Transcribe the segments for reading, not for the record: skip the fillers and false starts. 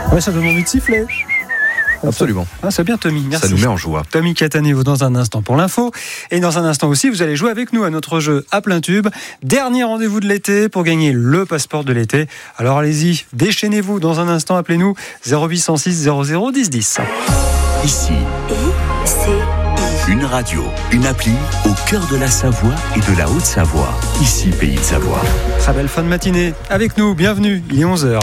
Ouais, ça donne envie de siffler. Absolument. Ah, c'est bien, Tommy. Merci. Ça nous met en joie. Tommy Cattaneo dans un instant pour l'info. Et dans un instant aussi, vous allez jouer avec nous à notre jeu à plein tube. Dernier rendez-vous de l'été pour gagner le passeport de l'été. Alors allez-y, déchaînez-vous. Dans un instant, appelez-nous 0806 00 10 10. Ici, une radio, une appli au cœur de la Savoie et de la Haute-Savoie. Ici, Pays de Savoie. Très belle fin de matinée. Avec nous, bienvenue. Il est 11h.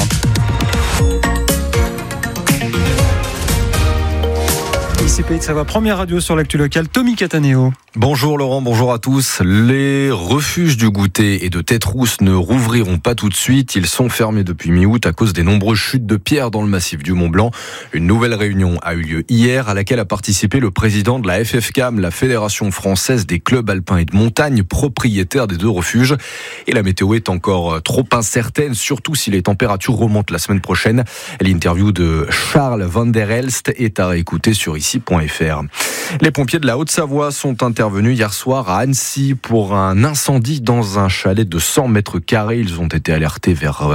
Ici Pays de Savoie, première radio sur l'actu locale, Tommy Cattaneo. Bonjour Laurent, bonjour à tous. Les refuges du Goûter et de Tête-Rousse ne rouvriront pas tout de suite. Ils sont fermés depuis mi-août à cause des nombreuses chutes de pierres dans le massif du Mont-Blanc. Une nouvelle réunion a eu lieu hier à laquelle a participé le président de la FFCAM, la Fédération française des clubs alpins et de montagne, propriétaire des deux refuges. Et la météo est encore trop incertaine, surtout si les températures remontent la semaine prochaine. L'interview de Charles Van der Elst est à réécouter sur ici.fr. Les pompiers de la Haute-Savoie sont intervenus hier soir à Annecy pour un incendie dans un chalet de 100 mètres carrés. Ils ont été alertés vers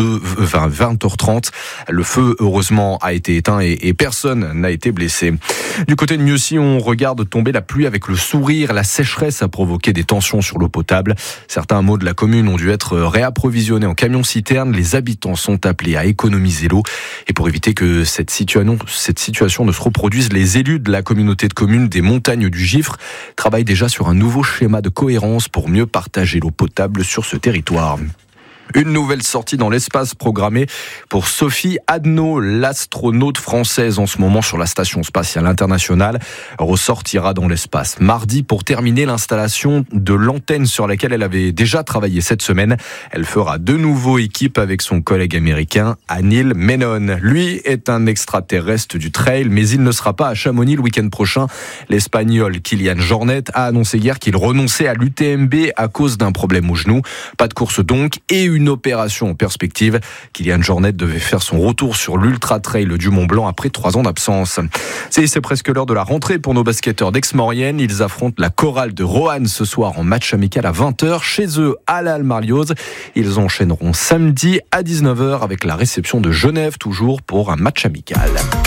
20h30. Le feu, heureusement, a été éteint et personne n'a été blessé. Du côté de Mieuxy, on regarde tomber la pluie avec le sourire. La sécheresse a provoqué des tensions sur l'eau potable. Certains hameaux de la commune ont dû être réapprovisionnés en camions-citernes. Les habitants sont appelés à économiser l'eau. Et pour éviter que cette situation ne se reproduise, les élus de la communauté de communes des Montagnes du Gifre travaillent déjà sur un nouveau schéma de cohérence pour mieux partager l'eau potable sur ce territoire. Une nouvelle sortie dans l'espace programmée pour Sophie Adno, l'astronaute française en ce moment sur la Station spatiale internationale, ressortira dans l'espace mardi pour terminer l'installation de l'antenne sur laquelle elle avait déjà travaillé cette semaine. Elle fera de nouveau équipe avec son collègue américain Anil Menon. Lui est un extraterrestre du trail, mais il ne sera pas à Chamonix le week-end prochain. L'Espagnol Kilian Jornet a annoncé hier qu'il renonçait à l'UTMB à cause d'un problème au genou. Pas de course donc et une opération en perspective. Kilian Jornet devait faire son retour sur l'Ultra Trail du Mont-Blanc après 3 ans d'absence. C'est presque l'heure de la rentrée pour nos basketteurs d'Aix-Maurienne. Ils affrontent la chorale de Roanne ce soir en match amical à 20h chez eux à la Halle-Marlioz. Ils enchaîneront samedi à 19h avec la réception de Genève, toujours pour un match amical.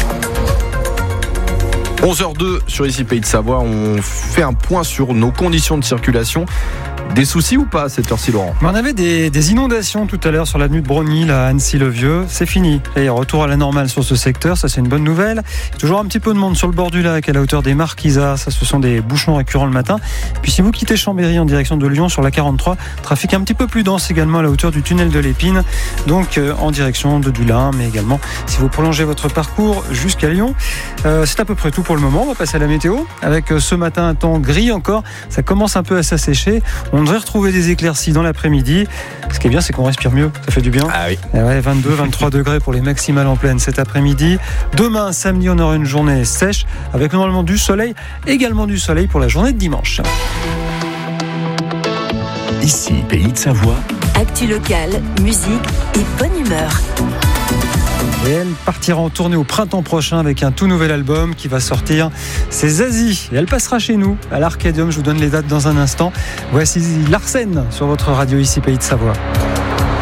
11h02 sur ici Pays de Savoie, on fait un point sur nos conditions de circulation. Des soucis ou pas à cette heure-ci, Laurent ? On avait des inondations tout à l'heure sur l'avenue de Brogny, à Annecy-le-Vieux. C'est fini. Et retour à la normale sur ce secteur, ça c'est une bonne nouvelle. Toujours un petit peu de monde sur le bord du lac, à la hauteur des Marquisas. Ça, ce sont des bouchons récurrents le matin. Puis si vous quittez Chambéry en direction de Lyon sur la 43, trafic un petit peu plus dense également à la hauteur du tunnel de l'Épine. Donc en direction de Dulin, mais également si vous prolongez votre parcours jusqu'à Lyon. C'est à peu près tout pour le moment. On va passer à la météo. Avec ce matin un temps gris encore. Ça commence un peu à s'assécher. On devrait retrouver des éclaircies dans l'après-midi. Ce qui est bien, c'est qu'on respire mieux. Ça fait du bien. Ah oui. Et ouais, 22, 23 degrés pour les maximales en pleine cet après-midi. Demain, samedi, on aura une journée sèche avec normalement du soleil. Également du soleil pour la journée de dimanche. Ici, Pays de Savoie. Actu locale, musique et bonne humeur. Et elle partira en tournée au printemps prochain avec un tout nouvel album qui va sortir. C'est Zazie. Et elle passera chez nous à l'Arcadium. Je vous donne les dates dans un instant. Voici Larsen sur votre radio ici Pays de Savoie.